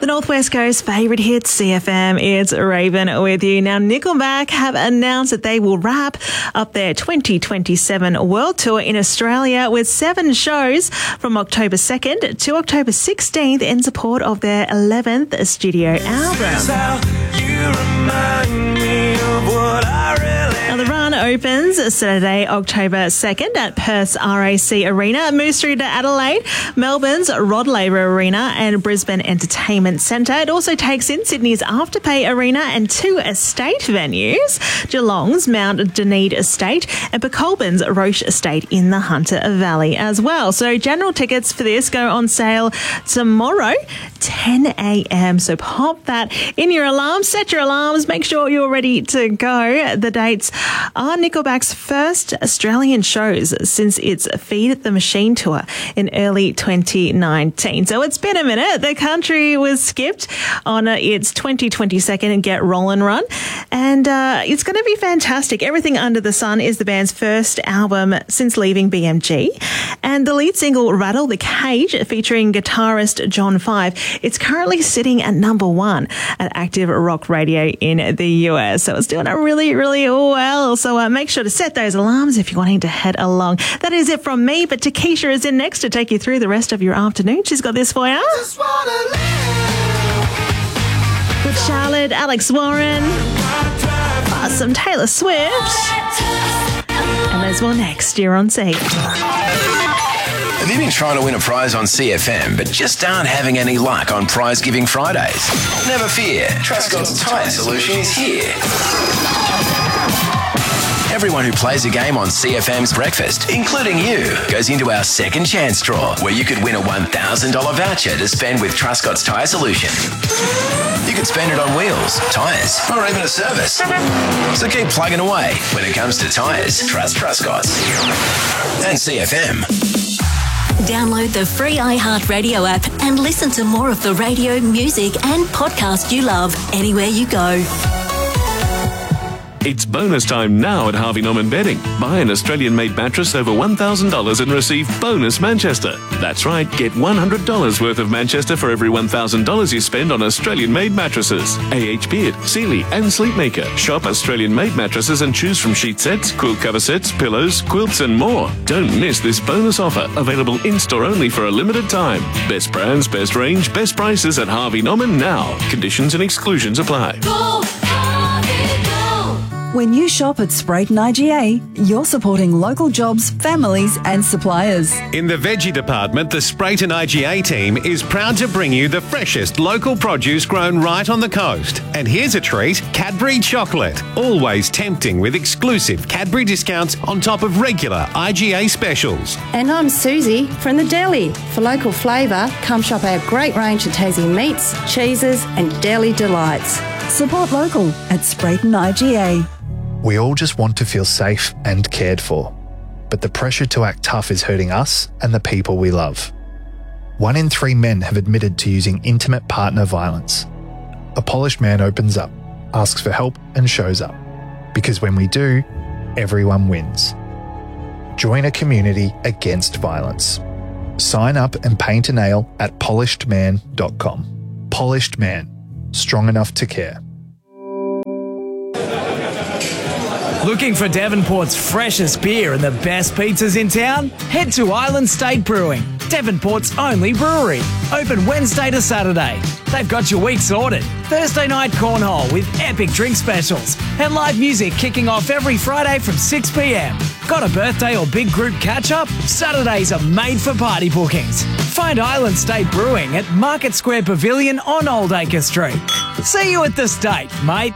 Northwest Coast favourite hit CFM, it's Raven with you. Now, Nickelback have announced that they will wrap up their 2027 World Tour in Australia with 7 shows from October 2nd to October 16th in support of their 11th studio album. Now, the run opens Saturday, October 2nd at Perth's RAC Arena, moves through to Adelaide, Melbourne's Rod Laver Arena and Brisbane Entertainment Centre. It also takes in Sydney's Afterpay Arena and 2 estate venues, Geelong's Mount Duneed Estate and Colburn's Roche Estate in the Hunter Valley as well. So general tickets for this go on sale tomorrow, 10 a.m. So pop that in your alarms, set your alarms, make sure you're ready to go. The dates are Nickelback's first Australian shows since its Feed the Machine tour in early 2019. So it's been a minute. The country was skipped on its 2022 Get Rollin' run, and it's going to be fantastic. Everything Under the Sun is the band's first album since leaving BMG, and the lead single Rattle the Cage featuring guitarist John 5, it's currently sitting at number 1 at Active Rock Radio in the US. So it's doing it really, really well. So make sure to set those alarms if you're wanting to head along. That is it from me, but Takesha is in next to take you through the rest of your afternoon. She's got this for you. With Charlotte, Alex Warren, some Taylor Swift, and there's more next. You're on C. Have you been trying to win a prize on CFM but just aren't having any luck on Prize Giving Fridays? Never fear, Truscott's Tyre Solution is here. Everyone who plays a game on CFM's Breakfast, including you, goes into our second chance draw where you could win a $1,000 voucher to spend with Truscott's Tyre Solution. You could spend it on wheels, tyres, or even a service. So keep plugging away. When it comes to tyres, trust Truscott's. And CFM. Download the free iHeartRadio app and listen to more of the radio, music and podcast you love anywhere you go. It's bonus time now at Harvey Norman Bedding. Buy an Australian-made mattress over $1,000 and receive bonus Manchester. That's right, get $100 worth of Manchester for every $1,000 you spend on Australian-made mattresses. AH Beard, Sealy and Sleepmaker. Shop Australian-made mattresses and choose from sheet sets, quilt cover sets, pillows, quilts and more. Don't miss this bonus offer, available in-store only for a limited time. Best brands, best range, best prices at Harvey Norman now. Conditions and exclusions apply. Go, Harvey, go. When you shop at Sprayton IGA, you're supporting local jobs, families and suppliers. In the veggie department, the Sprayton IGA team is proud to bring you the freshest local produce grown right on the coast. And here's a treat, Cadbury chocolate. Always tempting with exclusive Cadbury discounts on top of regular IGA specials. And I'm Susie from the deli. For local flavour, come shop our great range of Tassie meats, cheeses and deli delights. Support local at Sprayton IGA. We all just want to feel safe and cared for, but the pressure to act tough is hurting us and the people we love. 1 in 3 men have admitted to using intimate partner violence. A polished man opens up, asks for help and shows up. Because when we do, everyone wins. Join a community against violence. Sign up and paint a nail at polishedman.com. Polished Man. Strong enough to care. Looking for Devonport's freshest beer and the best pizzas in town? Head to Island State Brewing, Devonport's only brewery. Open Wednesday to Saturday. They've got your week sorted. Thursday night cornhole with epic drink specials and live music kicking off every Friday from 6 p.m. Got a birthday or big group catch-up? Saturdays are made for party bookings. Find Island State Brewing at Market Square Pavilion on Old Acre Street. See you at the State, mate.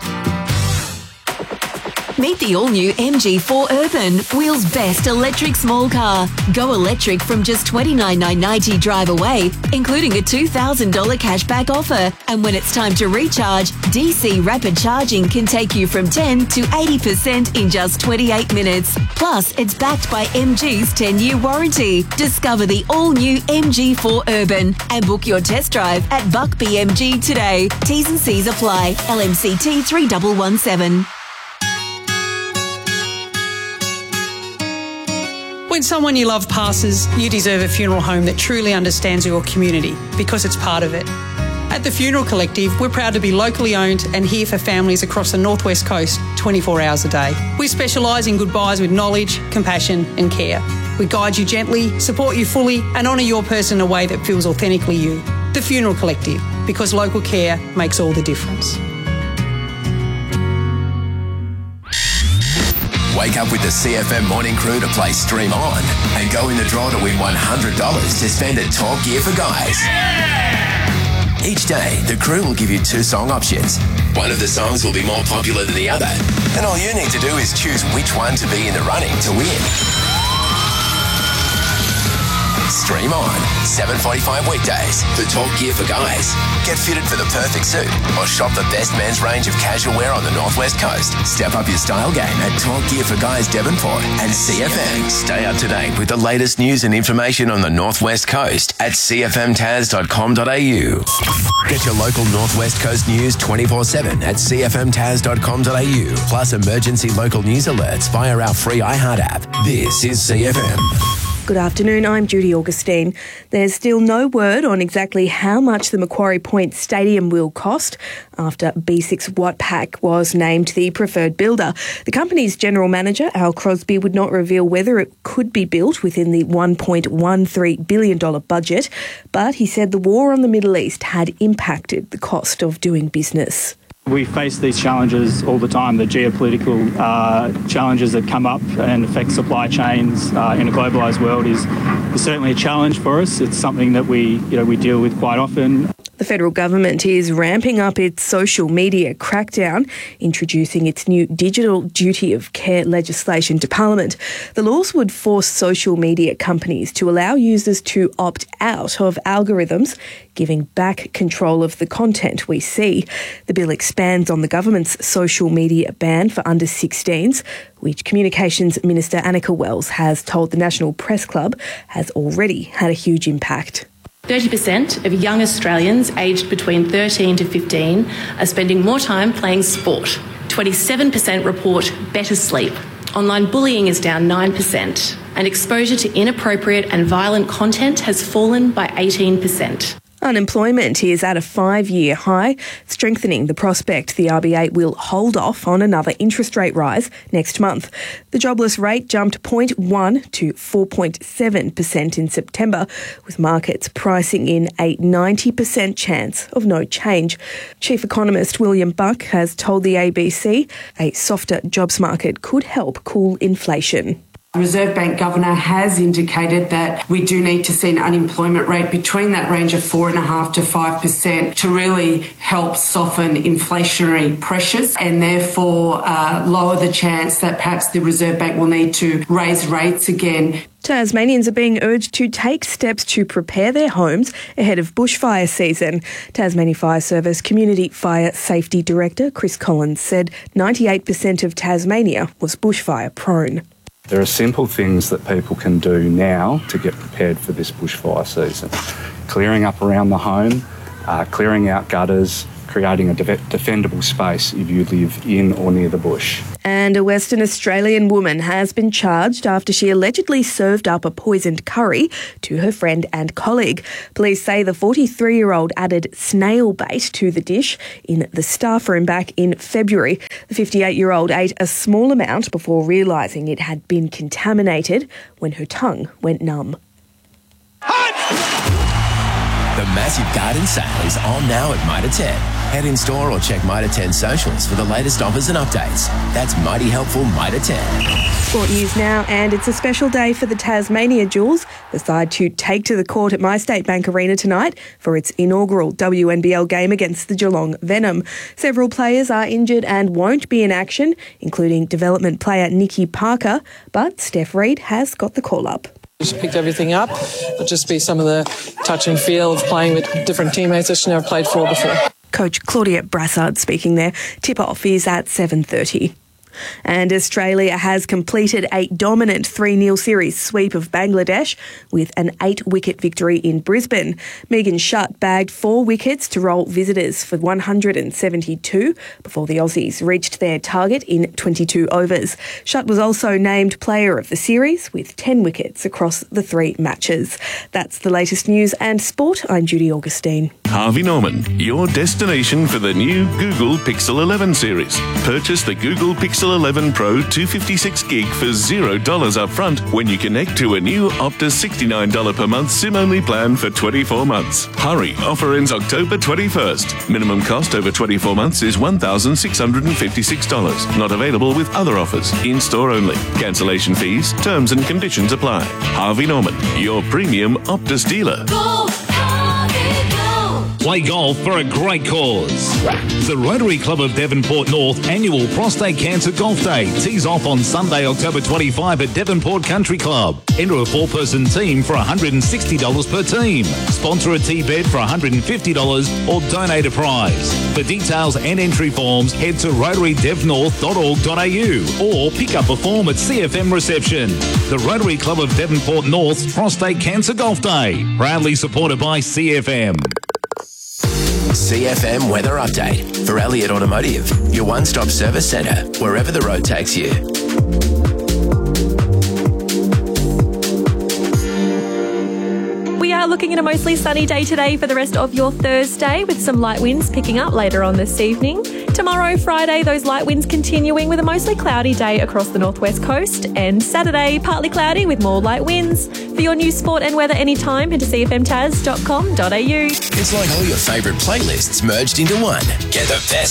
Meet the all-new MG4 Urban, Wheels' best electric small car. Go electric from just $29,990 drive away, including a $2,000 cashback offer. And when it's time to recharge, DC rapid charging can take you from 10 to 80% in just 28 minutes. Plus, it's backed by MG's 10-year warranty. Discover the all-new MG4 Urban and book your test drive at Buck BMG today. T's and C's apply. LMCT 3117. When someone you love passes, you deserve a funeral home that truly understands your community because it's part of it. At the Funeral Collective, we're proud to be locally owned and here for families across the North West Coast 24 hours a day. We specialise in goodbyes with knowledge, compassion and care. We guide you gently, support you fully and honour your person in a way that feels authentically you. The Funeral Collective, because local care makes all the difference. Wake up with the CFM morning crew to play Stream On and go in the draw to win $100 to spend at Talk Gear for Guys. Each day, the crew will give you 2 song options. One of the songs will be more popular than the other, and all you need to do is choose which one to be in the running to win. Stream On, 7:45 weekdays for Talk Gear for Guys. Get fitted for the perfect suit or shop the best men's range of casual wear on the North West Coast. Step up your style game at Talk Gear for Guys Devonport and CFM. Stay up to date with the latest news and information on the North West Coast at cfmtaz.com.au. Get your local North West Coast news 24/7 at cfmtaz.com.au. Plus emergency local news alerts via our free iHeart app. This is CFM. Good afternoon, I'm Judy Augustine. There's still no word on exactly how much the Macquarie Point Stadium will cost after B6 Watpac was named the preferred builder. The company's general manager, Al Crosby, would not reveal whether it could be built within the $1.13 billion budget, but he said the war on the Middle East had impacted the cost of doing business. We face these challenges all the time, the geopolitical challenges that come up and affect supply chains in a globalised world is certainly a challenge for us. It's something that we deal with quite often. The federal government is ramping up its social media crackdown, introducing its new digital duty of care legislation to Parliament. The laws would force social media companies to allow users to opt out of algorithms, giving back control of the content we see. The bill expands on the government's social media ban for under 16s, which Communications Minister Annika Wells has told the National Press Club has already had a huge impact. 30% of young Australians aged between 13 to 15 are spending more time playing sport. 27% report better sleep. Online bullying is down 9%, and exposure to inappropriate and violent content has fallen by 18%. Unemployment is at a 5-year high, strengthening the prospect the RBA will hold off on another interest rate rise next month. The jobless rate jumped 0.1 to 4.7% in September, with markets pricing in a 90% chance of no change. Chief Economist William Buck has told the ABC a softer jobs market could help cool inflation. The Reserve Bank Governor has indicated that we do need to see an unemployment rate between that range of 4.5% to 5% to really help soften inflationary pressures and therefore lower the chance that perhaps the Reserve Bank will need to raise rates again. Tasmanians are being urged to take steps to prepare their homes ahead of bushfire season. Tasmania Fire Service Community Fire Safety Director Chris Collins said 98% of Tasmania was bushfire prone. There are simple things that people can do now to get prepared for this bushfire season. Clearing up around the home, clearing out gutters, creating a defendable space if you live in or near the bush. And a Western Australian woman has been charged after she allegedly served up a poisoned curry to her friend and colleague. Police say the 43-year-old added snail bait to the dish in the staff room back in February. The 58-year-old ate a small amount before realising it had been contaminated when her tongue went numb. The massive garden sale is on now at Mitre 10. Head in store or check Mitre 10 socials for the latest offers and updates. That's mighty helpful Mitre 10. Sport news now, and it's a special day for the Tasmania Jewels, the side to take to the court at MyState Bank Arena tonight for its inaugural WNBL game against the Geelong Venom. Several players are injured and won't be in action, including development player Nikki Parker, but Steph Reid has got the call-up. She picked everything up. It'll just be some of the touch and feel of playing with different teammates that she never played for before. Coach Claudia Brassard speaking there. Tip-off is at 7:30. And Australia has completed a dominant 3-0 series sweep of Bangladesh with an 8-wicket victory in Brisbane. Megan Shutt bagged 4 wickets to roll visitors for 172 before the Aussies reached their target in 22 overs. Shutt was also named player of the series with 10 wickets across the 3 matches. That's the latest news and sport. I'm Judy Augustine. Harvey Norman, your destination for the new Google Pixel 11 series. Purchase the Google Pixel 11 Pro 256 gig for $0 up front when you connect to a new Optus $69 per month SIM-only plan for 24 months. Hurry, offer ends October 21st. Minimum cost over 24 months is $1,656. Not available with other offers. In-store only. Cancellation fees, terms and conditions apply. Harvey Norman, your premium Optus dealer. Play golf for a great cause. The Rotary Club of Devonport North annual Prostate Cancer Golf Day tees off on Sunday, October 25 at Devonport Country Club. Enter a 4-person team for $160 per team. Sponsor a tee bed for $150 or donate a prize. For details and entry forms, head to rotarydevnorth.org.au or pick up a form at CFM reception. The Rotary Club of Devonport North's Prostate Cancer Golf Day, proudly supported by CFM. CFM Weather Update for Elliott Automotive, your one-stop service centre, wherever the road takes you. We are looking at a mostly sunny day today for the rest of your Thursday, with some light winds picking up later on this evening. Tomorrow, Friday, those light winds continuing with a mostly cloudy day across the northwest coast. And Saturday, partly cloudy with more light winds. For your news, sport and weather anytime, head to cfmtaz.com.au. It's like all your favourite playlists merged into one. Get the best